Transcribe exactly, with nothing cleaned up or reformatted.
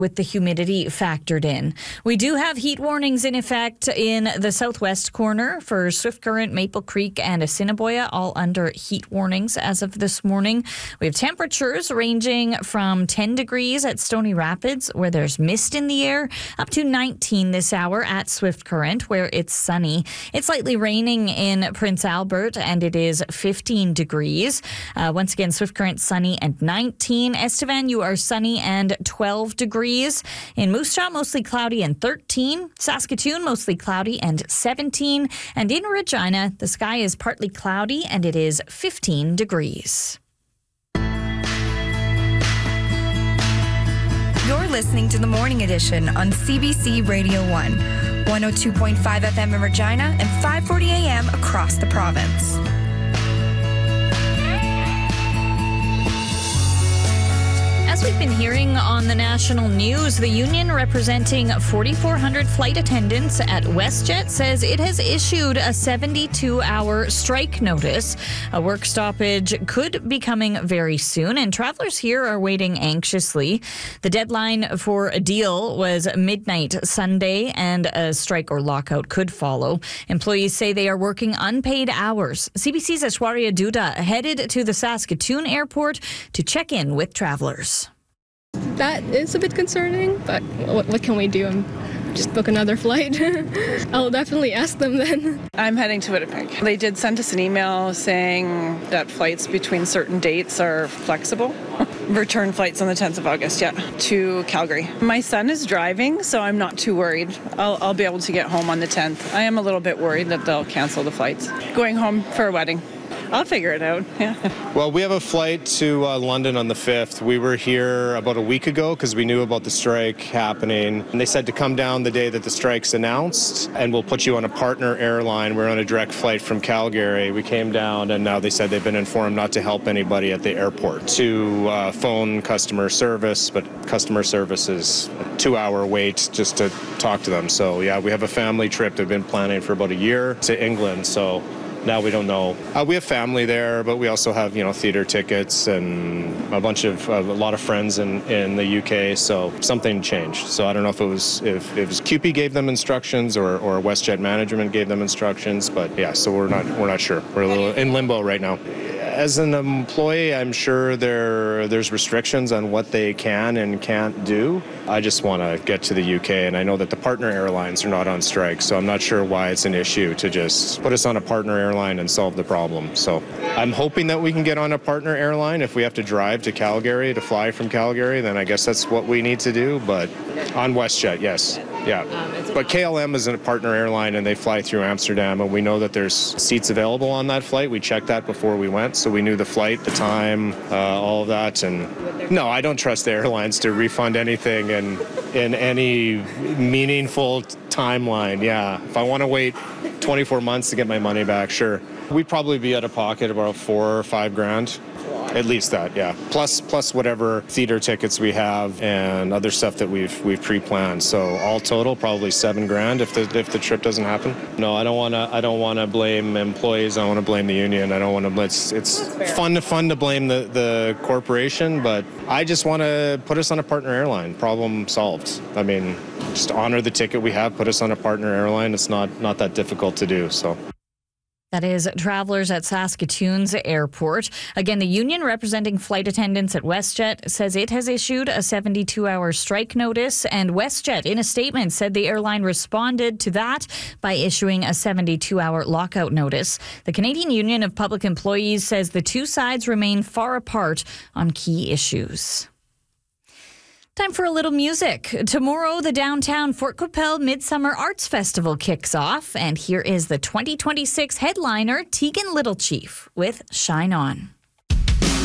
with the humidity factored in. We do have heat warnings in effect in the southwest corner for Swift Current, Maple Creek, and Assiniboia, all under heat warnings as of this morning. We have temperatures ranging from ten degrees at Stony Rapids, where there's mist in the air, up to nineteen this hour at Swift Current, where it's sunny. It's slightly raining in Prince Albert, and it is fifteen degrees. Uh, once again, Swift Current sunny and nineteen. Estevan, you are sunny and twelve degrees. In Moose Jaw, mostly cloudy and thirteen. Saskatoon, mostly cloudy and seventeen. And in Regina, the sky is partly cloudy and it is fifteen degrees. You're listening to the Morning Edition on C B C Radio one, one oh two point five F M in Regina and five forty A M across the province. As we've been hearing on the national news, the union representing forty-four hundred flight attendants at WestJet says it has issued a seventy-two hour strike notice. A work stoppage could be coming very soon, and travelers here are waiting anxiously. The deadline for a deal was midnight Sunday, and a strike or lockout could follow. Employees say they are working unpaid hours. C B C's Aishwarya Duda headed to the Saskatoon airport to check in with travelers. That is a bit concerning, but what, what can we do? I'm just book another flight. I'll definitely ask them then. I'm heading to Winnipeg. They did send us an email saying that flights between certain dates are flexible. Return flights on the tenth of August, yeah, to Calgary. My son is driving, so I'm not too worried. I'll, I'll be able to get home on the tenth. I am a little bit worried that they'll cancel the flights. Going home for a wedding. I'll figure it out, yeah. Well, we have a flight to uh, London on the fifth. We were here about a week ago because we knew about the strike happening. And they said to come down the day that the strike's announced, and we'll put you on a partner airline. We're on a direct flight from Calgary. We came down, and now they said they've been informed not to help anybody at the airport, to uh, phone customer service, but customer service is a two-hour wait just to talk to them. So, yeah, we have a family trip they've been planning for about a year to England, so now we don't know. Uh, we have family there, but we also have, you know, theater tickets and a bunch of, uh, a lot of friends in, in the U K, so something changed. So I don't know if it was, if it was C U P E gave them instructions or, or WestJet management gave them instructions, but yeah, so we're not, we're not sure. We're a little in limbo right now. As an employee, I'm sure there there's restrictions on what they can and can't do. I just want to get to the U K, and I know that the partner airlines are not on strike, so I'm not sure why it's an issue to just put us on a partner airline and solve the problem. So I'm hoping that we can get on a partner airline. If we have to drive to Calgary to fly from Calgary, then I guess that's what we need to do, but on WestJet, yes. Yeah, but K L M is a partner airline, and they fly through Amsterdam, and we know that there's seats available on that flight. We checked that before we went, so we knew the flight, the time, uh, all of that. And no, I don't trust the airlines to refund anything in, in any meaningful timeline. Yeah, if I want to wait twenty-four months to get my money back, sure. We'd probably be out of pocket about four or five grand. At least that, yeah. Plus, plus whatever theater tickets we have and other stuff that we've we've pre-planned. So all total, probably seven grand if the if the trip doesn't happen. No, I don't want to. I don't want to blame employees. I want to blame the union. I don't want to. It's it's fun to fun to blame the the corporation, but I just want to put us on a partner airline. Problem solved. I mean, just honor the ticket we have. Put us on a partner airline. It's not not that difficult to do. So. That is travelers at Saskatoon's airport. Again, the union representing flight attendants at WestJet says it has issued a seventy-two hour strike notice, and WestJet, in a statement, said the airline responded to that by issuing a seventy-two hour lockout notice. The Canadian Union of Public Employees says the two sides remain far apart on key issues. Time for a little music. Tomorrow, the downtown Fort Qu'Appelle Midsummer Arts Festival kicks off, and here is the twenty twenty-six headliner, Tegan Littlechief, with Shine On.